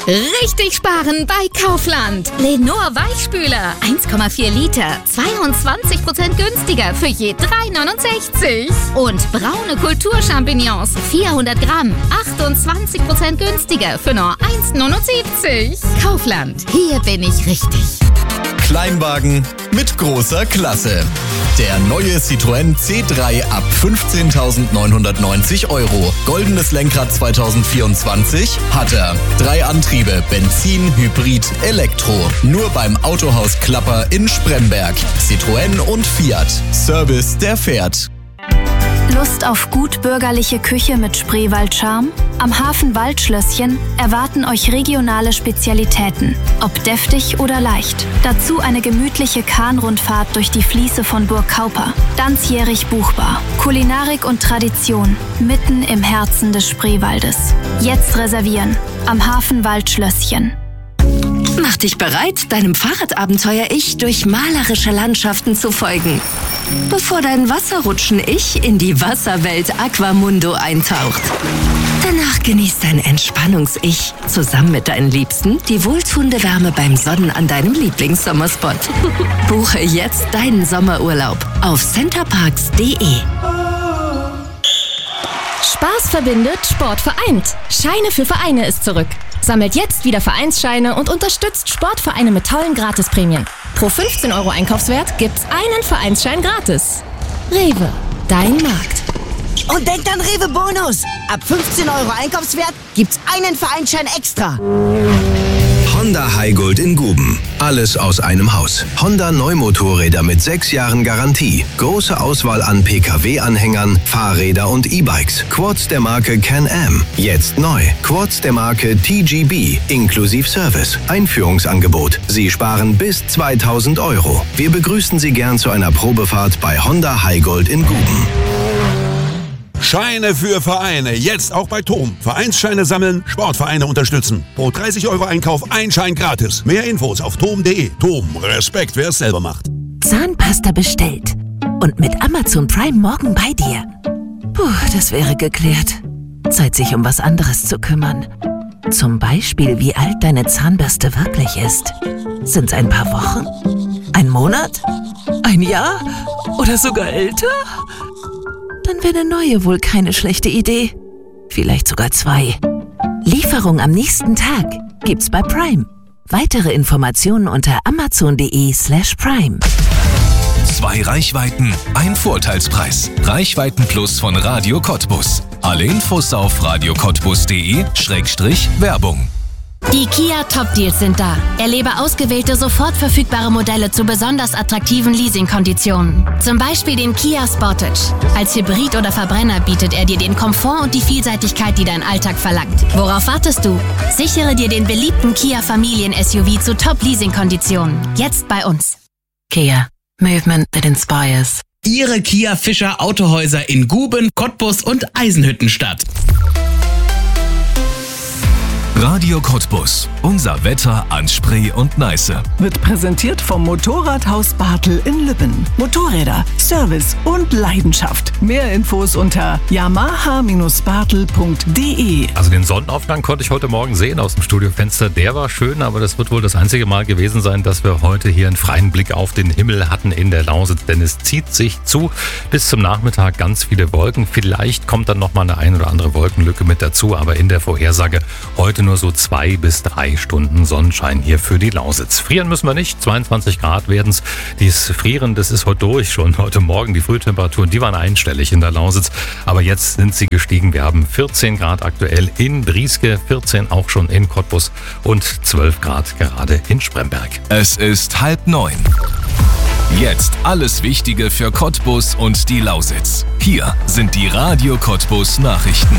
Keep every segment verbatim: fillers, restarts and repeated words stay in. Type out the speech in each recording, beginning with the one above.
Richtig sparen bei Kaufland. Lenor Weichspüler, eins Komma vier Liter, zweiundzwanzig Prozent günstiger für je drei neunundsechzig. Und braune Kulturchampignons, vierhundert Gramm, achtundzwanzig Prozent günstiger für nur eins neunundsiebzig. Kaufland, hier bin ich richtig. Kleinwagen mit großer Klasse. Der neue Citroën C drei ab fünfzehntausendneunhundertneunzig Euro. Goldenes Lenkrad zwanzig vierundzwanzig hat er. Drei Antriebe, Benzin, Hybrid, Elektro. Nur beim Autohaus Klapper in Spremberg. Citroën und Fiat. Service, der fährt. Lust auf gut bürgerliche Küche mit Spreewald-Charme? Am Hafen Waldschlösschen erwarten euch regionale Spezialitäten, ob deftig oder leicht. Dazu eine gemütliche Kahnrundfahrt durch die Fließe von Burg Kauper. Ganzjährig buchbar. Kulinarik und Tradition mitten im Herzen des Spreewaldes. Jetzt reservieren. Am Hafen Waldschlösschen. Mach dich bereit, deinem Fahrradabenteuer-Ich durch malerische Landschaften zu folgen, bevor dein Wasserrutschen-Ich in die Wasserwelt Aquamundo eintaucht. Danach genießt dein Entspannungs-Ich zusammen mit deinen Liebsten die wohltuende Wärme beim Sonnen an deinem Lieblingssommerspot. Buche jetzt deinen Sommerurlaub auf centerparks punkt de. Spaß verbindet, Sport vereint. Scheine für Vereine ist zurück. Sammelt jetzt wieder Vereinsscheine und unterstützt Sportvereine mit tollen Gratisprämien. Pro fünfzehn Euro Einkaufswert gibt's einen Vereinsschein gratis. Rewe, dein Markt. Und denkt an Rewe Bonus. Ab fünfzehn Euro Einkaufswert gibt's einen Vereinsschein extra. Honda Highgold in Guben. Alles aus einem Haus. Honda Neumotorräder mit sechs Jahren Garantie. Große Auswahl an P K W-Anhängern, Fahrräder und E-Bikes. Quads der Marke Can-Am. Jetzt neu. Quads der Marke T G B. Inklusiv Service. Einführungsangebot. Sie sparen bis zweitausend Euro. Wir begrüßen Sie gern zu einer Probefahrt bei Honda Highgold in Guben. Scheine für Vereine, jetzt auch bei Tom. Vereinsscheine sammeln, Sportvereine unterstützen. Pro dreißig Euro Einkauf ein Schein gratis. Mehr Infos auf tom punkt de. Tom, Respekt, wer es selber macht. Zahnpasta bestellt und mit Amazon Prime morgen bei dir. Puh, das wäre geklärt. Zeit, sich um was anderes zu kümmern. Zum Beispiel, wie alt deine Zahnbürste wirklich ist. Sind's ein paar Wochen? Ein Monat? Ein Jahr? Oder sogar älter? Dann wäre eine neue wohl keine schlechte Idee. Vielleicht sogar zwei. Lieferung am nächsten Tag gibt's bei Prime. Weitere Informationen unter amazon punkt de slash prime. Zwei Reichweiten, ein Vorteilspreis. Reichweiten Plus von Radio Cottbus. Alle Infos auf radio cottbus punkt de Schrägstrich Werbung. Die Kia Top Deals sind da. Erlebe ausgewählte sofort verfügbare Modelle zu besonders attraktiven Leasingkonditionen. Zum Beispiel den Kia Sportage. Als Hybrid oder Verbrenner bietet er dir den Komfort und die Vielseitigkeit, die dein Alltag verlangt. Worauf wartest du? Sichere dir den beliebten Kia Familien-S U V zu Top-Leasing-Konditionen. Jetzt bei uns. Kia. Movement that inspires. Ihre Kia Fischer Autohäuser in Guben, Cottbus und Eisenhüttenstadt. Radio Cottbus. Unser Wetter an Spree und Neiße. Wird präsentiert vom Motorradhaus Bartel in Lübben. Motorräder, Service und Leidenschaft. Mehr Infos unter yamaha bartel punkt de. Also den Sonnenaufgang konnte ich heute Morgen sehen aus dem Studiofenster. Der war schön, aber das wird wohl das einzige Mal gewesen sein, dass wir heute hier einen freien Blick auf den Himmel hatten in der Lausitz. Denn es zieht sich zu. Bis zum Nachmittag ganz viele Wolken. Vielleicht kommt dann nochmal eine ein oder andere Wolkenlücke mit dazu. Aber in der Vorhersage heute nur so zwei bis drei Stunden Sonnenschein hier für die Lausitz. Frieren müssen wir nicht, zweiundzwanzig Grad werden es. Dieses Frieren, das ist heute durch schon. Heute Morgen die Frühtemperaturen, die waren einstellig in der Lausitz. Aber jetzt sind sie gestiegen. Wir haben vierzehn Grad aktuell in Brieske, vierzehn auch schon in Cottbus und zwölf Grad gerade in Spremberg. Es ist halb neun. Jetzt alles Wichtige für Cottbus und die Lausitz. Hier sind die Radio Cottbus Nachrichten.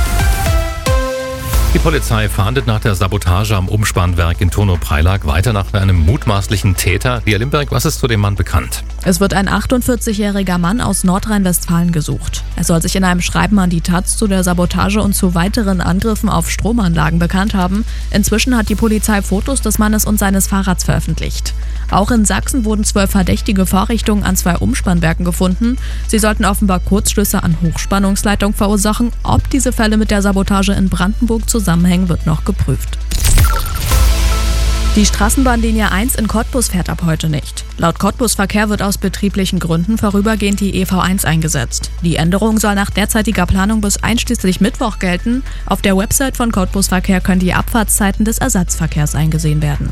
Die Polizei fahndet nach der Sabotage am Umspannwerk in Turnow-Preilack weiter nach einem mutmaßlichen Täter. Lia Limberg, was ist zu dem Mann bekannt? Es wird ein achtundvierzigjähriger Mann aus Nordrhein-Westfalen gesucht. Er soll sich in einem Schreiben an die Taz zu der Sabotage und zu weiteren Angriffen auf Stromanlagen bekannt haben. Inzwischen hat die Polizei Fotos des Mannes und seines Fahrrads veröffentlicht. Auch in Sachsen wurden zwölf verdächtige Vorrichtungen an zwei Umspannwerken gefunden. Sie sollten offenbar Kurzschlüsse an Hochspannungsleitungen verursachen. Ob diese Fälle mit der Sabotage in Brandenburg zusammenhängen, wird noch geprüft. Die Straßenbahnlinie eins in Cottbus fährt ab heute nicht. Laut Cottbus Verkehr wird aus betrieblichen Gründen vorübergehend die E V eins eingesetzt. Die Änderung soll nach derzeitiger Planung bis einschließlich Mittwoch gelten. Auf der Website von Cottbus Verkehr können die Abfahrtszeiten des Ersatzverkehrs eingesehen werden.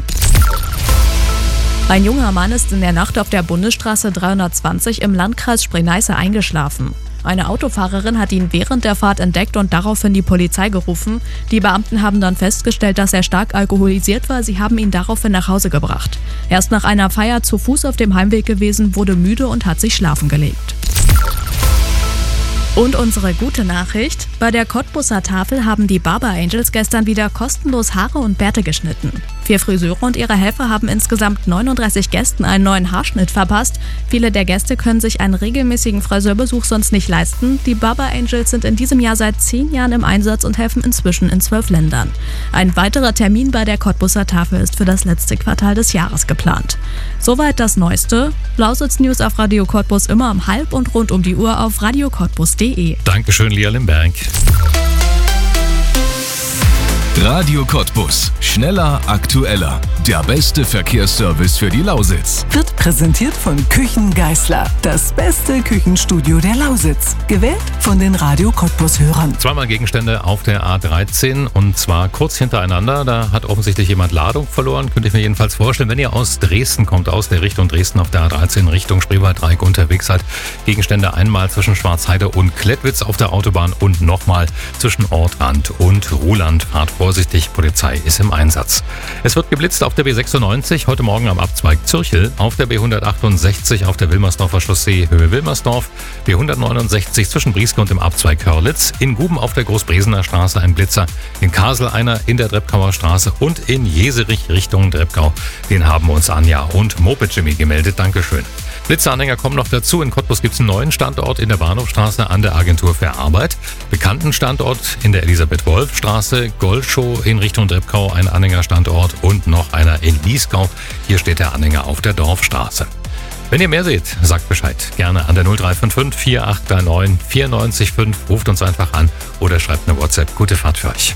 Ein junger Mann ist in der Nacht auf der Bundesstraße dreihundertzwanzig im Landkreis Spree-Neiße eingeschlafen. Eine Autofahrerin hat ihn während der Fahrt entdeckt und daraufhin die Polizei gerufen. Die Beamten haben dann festgestellt, dass er stark alkoholisiert war. Sie haben ihn daraufhin nach Hause gebracht. Er ist nach einer Feier zu Fuß auf dem Heimweg gewesen, wurde müde und hat sich schlafen gelegt. Und unsere gute Nachricht: Bei der Cottbuser Tafel haben die Barber Angels gestern wieder kostenlos Haare und Bärte geschnitten. Vier Friseure und ihre Helfer haben insgesamt neununddreißig Gästen einen neuen Haarschnitt verpasst. Viele der Gäste können sich einen regelmäßigen Friseurbesuch sonst nicht leisten. Die Barber Angels sind in diesem Jahr seit zehn Jahren im Einsatz und helfen inzwischen in zwölf Ländern. Ein weiterer Termin bei der Cottbuser Tafel ist für das letzte Quartal des Jahres geplant. Soweit das Neueste. Lausitz News auf Radio Cottbus immer um halb und rund um die Uhr auf radio cottbus punkt de. Dankeschön, Lia Limberg. Radio Cottbus. Schneller, aktueller. Der beste Verkehrsservice für die Lausitz. Wird präsentiert von Küchen Geißler. Das beste Küchenstudio der Lausitz. Gewählt von den Radio Cottbus-Hörern. Zweimal Gegenstände auf der A dreizehn und zwar kurz hintereinander. Da hat offensichtlich jemand Ladung verloren, könnte ich mir jedenfalls vorstellen. Wenn ihr aus Dresden kommt, aus der Richtung Dresden auf der A dreizehn Richtung Spreewaldreieck unterwegs seid, Gegenstände einmal zwischen Schwarzheide und Klettwitz auf der Autobahn und nochmal zwischen Ortrand und Ruhland. Fahrt vorsichtig, Polizei ist im Einsatz. Es wird geblitzt auf der B sechsundneunzig, heute Morgen am Abzweig Zürchel, auf der B hundertachtundsechzig auf der Wilmersdorfer Chaussee Höhe Wilmersdorf, B hundertneunundsechzig zwischen Brieske und dem Abzweig Körlitz, in Guben auf der Großbresener Straße ein Blitzer, in Kassel einer in der Dreppkauer Straße und in Jeserich Richtung Dreppkau. Den haben uns Anja und Moped Jimmy gemeldet. Dankeschön. Blitzeranhänger kommen noch dazu. In Cottbus gibt es einen neuen Standort in der Bahnhofstraße an der Agentur für Arbeit. Bekannten Standort in der Elisabeth-Wolf-Straße, Goldschow in Richtung Dreppkau, ein Anhängerstandort und noch einer in Liesgau. Hier steht der Anhänger auf der Dorfstraße. Wenn ihr mehr seht, sagt Bescheid. Gerne an der null drei fünf fünf vier acht drei neun vier neun fünf. Ruft uns einfach an oder schreibt eine WhatsApp. Gute Fahrt für euch.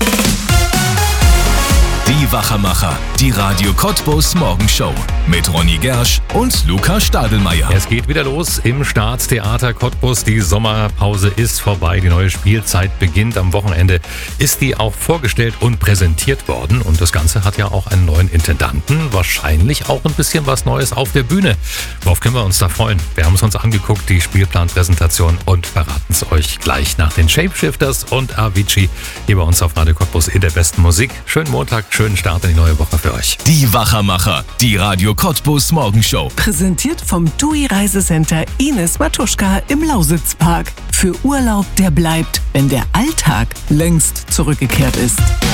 Die Wachermacher, die Radio Cottbus Morgenshow mit Ronny Gersch und Luca Stadelmeier. Es geht wieder los im Staatstheater Cottbus. Die Sommerpause ist vorbei, die neue Spielzeit beginnt. Am Wochenende ist die auch vorgestellt und präsentiert worden. Und das Ganze hat ja auch einen neuen Intendanten. Wahrscheinlich auch ein bisschen was Neues auf der Bühne. Worauf können wir uns da freuen? Wir haben es uns angeguckt, die Spielplanpräsentation, und verraten es euch gleich nach den Shapeshifters und Avicii hier bei uns auf Radio Cottbus in der besten Musik. Schönen Montag, schönen Start in die neue Woche für euch. Die Wachermacher, die Radio Cottbus Morgenshow. Präsentiert vom T U I Reisecenter Ines Matuschka im Lausitzpark. Für Urlaub, der bleibt, wenn der Alltag längst zurückgekehrt ist.